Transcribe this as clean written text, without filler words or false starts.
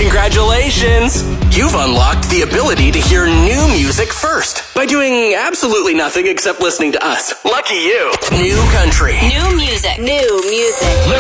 Congratulations! You've unlocked the ability to hear new music first by doing absolutely nothing except listening to us. Lucky you. New country. New music. New music.